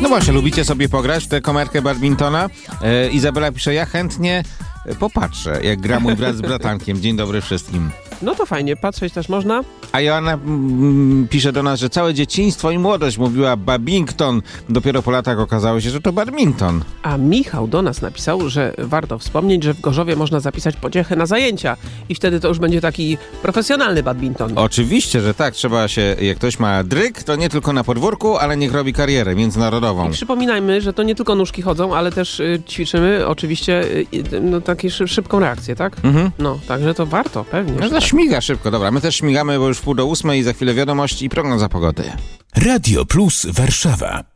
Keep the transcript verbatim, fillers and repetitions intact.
No właśnie, lubicie sobie pograć w tę komerkę badmintona? E, Izabela pisze, ja chętnie popatrzę, jak gra mój brat z bratankiem. Dzień dobry wszystkim. No to fajnie, patrzeć też można. A Joanna mm, pisze do nas, że całe dzieciństwo i młodość mówiła Babington. Dopiero po latach okazało się, że to badminton. A Michał do nas napisał, że warto wspomnieć, że w Gorzowie można zapisać pociechę na zajęcia i wtedy to już będzie taki profesjonalny badminton. Oczywiście, że tak. Trzeba się, jak ktoś ma dryk, to nie tylko na podwórku, ale niech robi karierę międzynarodową. I przypominajmy, że to nie tylko nóżki chodzą, ale też y, ćwiczymy oczywiście y, no, taką szybką reakcję, tak? Mhm. No, także to warto, pewnie. No to tak. śmiga szybko. Dobra, my też śmigamy, bo już wpół do ósmej i za chwilę wiadomości i prognoza pogody. Radio Plus Warszawa.